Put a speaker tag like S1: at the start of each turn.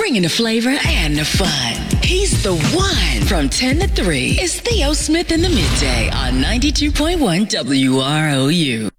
S1: bringing the flavor and the fun. He's the one. From 10 to 3, it's Theo Smith in the Midday on 92.1 WROU.